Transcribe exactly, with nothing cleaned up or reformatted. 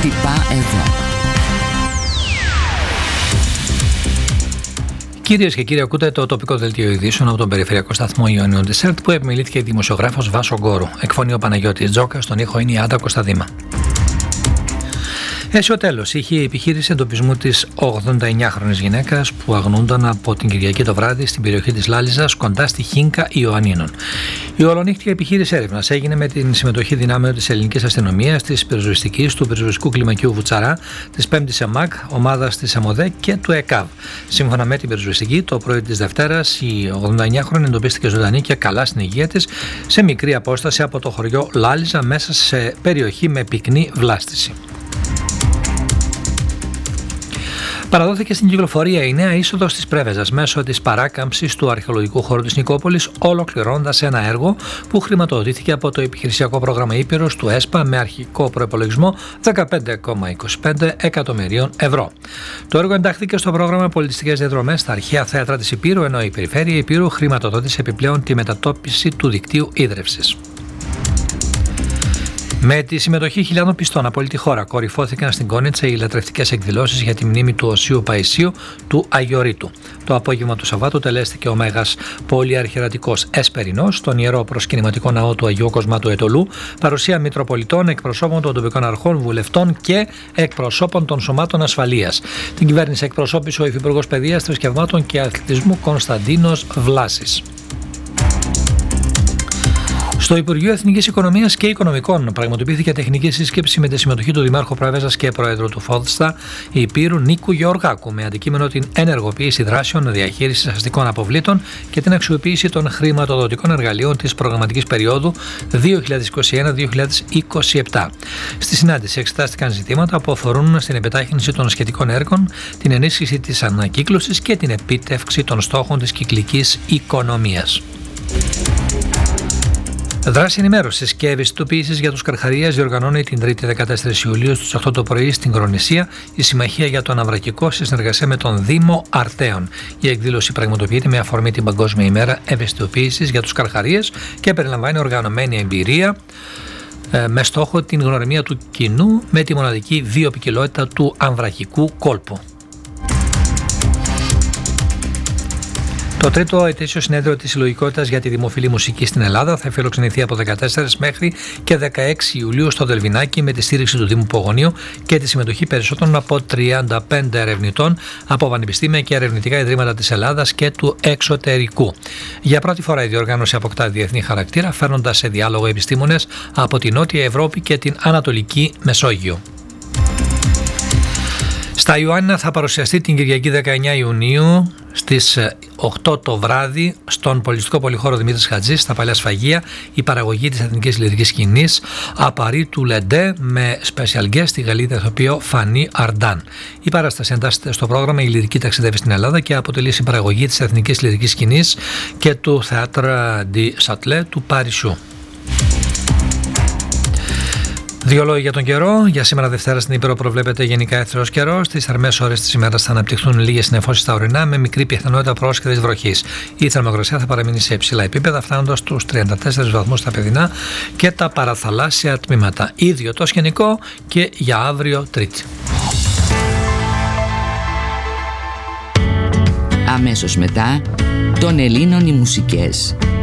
χτυπά εδώ. Κυρίες και κύριοι, ακούτε το τοπικό δελτίο ειδήσεων από τον περιφερειακό σταθμό Ιωνίων της ΕΡΤ που επιμελήθηκε η δημοσιογράφος Βάσο Γκόρου. Εκφωνεί ο Παναγιώτης Τζόκας, στον ήχο είναι η Άντα Κωνσταντίμα. Έσιο τέλος είχε η επιχείρηση εντοπισμού της ογδονταεννιάχρονης γυναίκας που αγνοούνταν από την Κυριακή το βράδυ στην περιοχή της Λάλιζας κοντά στη Χίνκα Ιωαννίνων. Η ολονύχτια επιχείρηση έρευνας έγινε με την συμμετοχή δυνάμεων της ελληνικής αστυνομίας, της πυροσβεστικής, του πυροσβεστικού κλιμακίου Βουτσαρά, της πέμπτης ΕΜΑΚ, ομάδας της ΕΜΟΔΕ και του ΕΚΑΒ. Σύμφωνα με την πυροσβεστική, το πρωί της Δευτέρας η ογδονταεννιάχρονη εντοπίστηκε ζωντανή και καλά στην υγεία της σε μικρή απόσταση από το χωριό Λάλιζα μέσα σε περιοχή με πυκνή βλάστηση. Παραδόθηκε στην κυκλοφορία η νέα είσοδος της Πρέβεζας μέσω της παράκαμψης του αρχαιολογικού χώρου της Νικόπολης, ολοκληρώνοντας ένα έργο που χρηματοδοτήθηκε από το επιχειρησιακό πρόγραμμα Ήπειρος του ΕΣΠΑ με αρχικό προϋπολογισμό δεκαπέντε κόμμα είκοσι πέντε εκατομμυρίων ευρώ. Το έργο εντάχθηκε στο πρόγραμμα Πολιτιστικές Διαδρομές στα αρχαία θέατρα της Υπήρου, ενώ η Περιφέρεια Υπήρου χρηματοδότησε επιπλέον τη μετατόπιση του δικτύου ίδρευσης. Με τη συμμετοχή χιλιάδων πιστών από όλη τη χώρα, κορυφώθηκαν στην Κόνιτσα οι λατρευτικές εκδηλώσεις για τη μνήμη του Οσίου Παϊσίου του Αγιορείτου. Το απόγευμα του Σαββάτου τελέστηκε ο Μέγας Πολυαρχιερατικός Εσπερινός στον ιερό προσκυνηματικό ναό του Αγίου Κοσμάτου Ετωλού, παρουσία Μητροπολιτών, εκπροσώπων των τοπικών αρχών, βουλευτών και εκπροσώπων των σωμάτων ασφαλείας. Την κυβέρνηση εκπροσώπησε ο Υφυπουργός Παιδείας, Θρησκευμάτων και Αθλητισμού Κωνσταντίνος Βλάσης. Στο Υπουργείο Εθνικής Οικονομίας και Οικονομικών πραγματοποιήθηκε τεχνική σύσκεψη με τη συμμετοχή του Δημάρχου Πρέβεζας και Προέδρου του ΦΟΔΣΤΑ Υπήρου Νίκου Γεωργάκου με αντικείμενο την ενεργοποίηση δράσεων διαχείρισης αστικών αποβλήτων και την αξιοποίηση των χρηματοδοτικών εργαλείων της προγραμματικής περίοδου δύο χιλιάδες είκοσι ένα με δύο χιλιάδες είκοσι επτά. Στη συνάντηση εξετάστηκαν ζητήματα που αφορούν στην επιτάχυνση των σχετικών έργων, την ενίσχυση της ανακύκλωσης και την επίτευξη των στόχων της κυκλικής οικονομίας. Δράση ενημέρωσης και ευαισθητοποίησης για τους καρχαρίες διοργανώνει την Τρίτη δεκατέσσερις Ιουλίου στις οκτώ το πρωί στην Κρονησία η Συμμαχία για το Αναβρακικό σε συνεργασία με τον Δήμο Αρτέων. Η εκδήλωση πραγματοποιείται με αφορμή την Παγκόσμια ημέρα ευαισθητοποίησης για τους καρχαρίες και περιλαμβάνει οργανωμένη εμπειρία με στόχο την γνωριμία του κοινού με τη μοναδική βιοποικιλότητα του αμβρακικού κόλπου. Το τρίτο ετήσιο συνέδριο της Συλλογικότητας για τη Δημοφιλή Μουσική στην Ελλάδα θα φιλοξενηθεί από δεκατέσσερις μέχρι και δεκαέξι Ιουλίου στο Δελβινάκι με τη στήριξη του Δήμου Πογονίου και τη συμμετοχή περισσότερων από τριάντα πέντε ερευνητών από πανεπιστήμια και ερευνητικά ιδρύματα της Ελλάδας και του εξωτερικού. Για πρώτη φορά η διοργάνωση αποκτά διεθνή χαρακτήρα, φέρνοντας σε διάλογο επιστήμονες από την Νότια Ευρώπη και την Ανατολική Μεσόγειο. Στα Ιωάννινα θα παρουσιαστεί την Κυριακή δεκαεννιά Ιουνίου στις οκτώ το βράδυ στον πολιτιστικό πολυχώρο Δημήτρης Χατζής στα Παλιά Σφαγεία η παραγωγή της εθνικής λυρικής σκηνής Απαρί του Λεντέ με special guest τη Γαλλίδα ηθοποιό Φανή Αρντάν. Η παράσταση εντάσσεται στο πρόγραμμα Η Λυρική Ταξιδεύει στην Ελλάδα και αποτελεί συμπαραγωγή της εθνικής λυρικής σκηνής και του Θέατρα Ντι Σατλέ του Παρισιού. Δύο λόγια για τον καιρό. Για σήμερα Δευτέρα στην Ήπειρο προβλέπεται γενικά εύθραιος καιρός. Στις θερμές ώρες της ημέρας θα αναπτυχθούν λίγες συννεφώσεις στα ορεινά με μικρή πιθανότητα πρόσκλησης βροχής. Η θερμοκρασία θα παραμείνει σε υψηλά επίπεδα, φτάνοντας στους τριάντα τέσσερις βαθμούς στα παιδινά και τα παραθαλάσσια τμήματα. Ίδιο το σκηνικό και για αύριο Τρίτη. Αμέσως μετά, των Ελλήνων οι μουσικές.